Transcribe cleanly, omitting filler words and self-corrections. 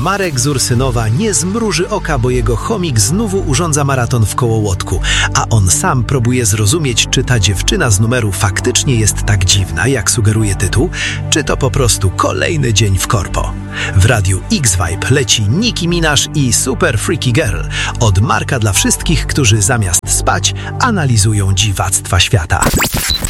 Marek z Ursynowa nie zmruży oka, bo jego chomik znowu urządza maraton w Kołołotku, a on sam próbuje zrozumieć, czy ta dziewczyna z numeru faktycznie jest tak dziwna, jak sugeruje tytuł, czy to po prostu kolejny dzień w korpo. W radiu X-Vibe leci Nicki Minaj i Super Freaky Girl od Marka dla wszystkich, którzy zamiast spać analizują dziwactwa świata.